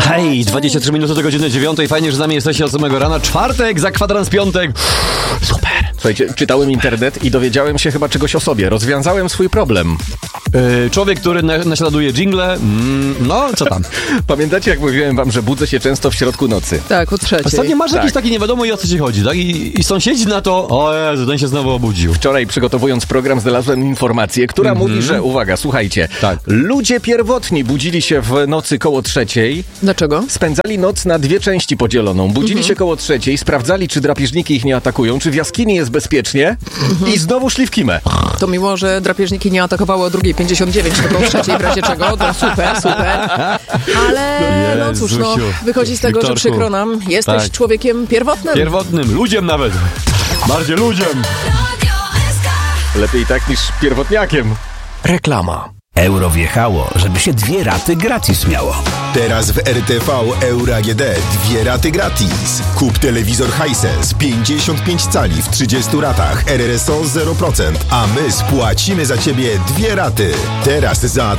Hej, 23 minuty do godziny 9. Fajnie, że z nami jesteście od samego rana. Czwartek, za kwadrans piątek. Super. Słuchajcie, czytałem internet i dowiedziałem się chyba czegoś o sobie. Rozwiązałem swój problem. Człowiek, który naśladuje dżingle. No, co tam? Pamiętacie, jak mówiłem wam, że budzę się często w środku nocy? Tak, o 3:00. Ostatnio masz jakiś taki nie wiadomo i o co ci chodzi, tak? I sąsiedzi na to, o Jezu, ten się znowu obudził. Wczoraj, przygotowując program, znalazłem informację, która mówi, że, uwaga, słuchajcie, Tak. ludzie pierwotni budzili się w nocy koło 3:00. Dlaczego? Spędzali noc na dwie części podzieloną. Budzili się koło 3:00, sprawdzali, czy drapieżniki ich nie atakują, czy w jaskini jest bezpiecznie i znowu szli w kimę. To miło, że drapieżniki nie atakowały o 2:59, tylko o 3:00 w razie czego. To super. Ale no cóż, no, wychodzi z tego, że przykro nam. Jesteś Tak. człowiekiem pierwotnym. Pierwotnym, ludziem nawet. Bardziej ludziem. Lepiej tak niż pierwotniakiem. Reklama. Euro wjechało, żeby się 2 raty gratis miało. Teraz w RTV Euro AGD 2 raty gratis. Kup telewizor Hisense 55 cali w 30 ratach RRSO 0%, a my spłacimy za Ciebie 2 raty. Teraz za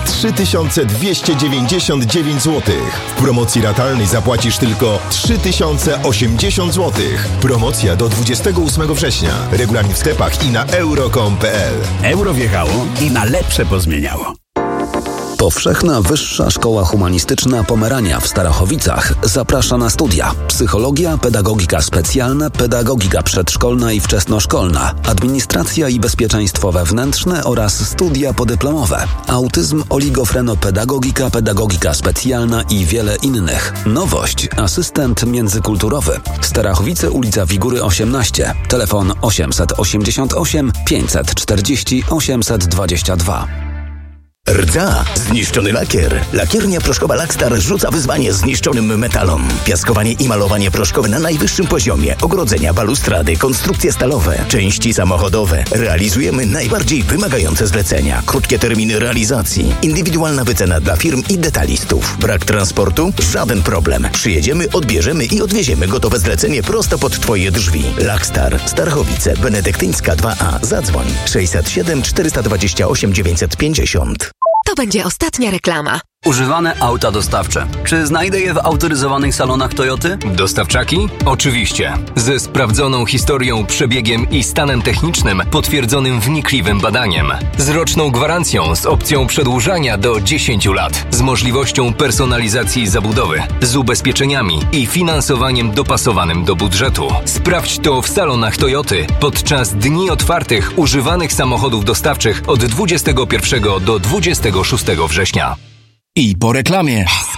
3299 zł. W promocji ratalnej zapłacisz tylko 3080 zł. Promocja do 28 września. Regulamin w sklepach i na euro.com.pl. Euro wjechało i na lepsze pozmieniało. Powszechna Wyższa Szkoła Humanistyczna Pomerania w Starachowicach zaprasza na studia: psychologia, pedagogika specjalna, pedagogika przedszkolna i wczesnoszkolna, administracja i bezpieczeństwo wewnętrzne oraz studia podyplomowe, autyzm, oligofrenopedagogika, pedagogika specjalna i wiele innych. Nowość: asystent międzykulturowy. Starachowice, ulica Wigury 18, telefon 888 540 822. Rdza, zniszczony lakier. Lakiernia proszkowa Lakstar rzuca wyzwanie zniszczonym metalom. Piaskowanie i malowanie proszkowe na najwyższym poziomie. Ogrodzenia, balustrady, konstrukcje stalowe, części samochodowe. Realizujemy najbardziej wymagające zlecenia. Krótkie terminy realizacji. Indywidualna wycena dla firm i detalistów. Brak transportu? Żaden problem. Przyjedziemy, odbierzemy i odwieziemy gotowe zlecenie prosto pod Twoje drzwi. Lakstar, Starchowice, Benedyktyńska 2A. Zadzwoń 607 428 950. To będzie ostatnia reklama. Używane auta dostawcze. Czy znajdę je w autoryzowanych salonach Toyoty? Dostawczaki? Oczywiście. Ze sprawdzoną historią, przebiegiem i stanem technicznym potwierdzonym wnikliwym badaniem. Z roczną gwarancją z opcją przedłużania do 10 lat. Z możliwością personalizacji zabudowy. Z ubezpieczeniami i finansowaniem dopasowanym do budżetu. Sprawdź to w salonach Toyoty podczas dni otwartych używanych samochodów dostawczych od 21 do 26 września. I po reklamie.